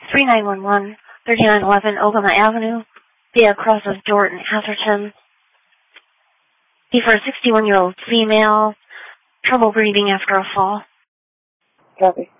3911, 3911 Oklahoma Avenue, via cross of Dort and Atherton. Be for a 61-year-old female, trouble breathing after a fall. Copy.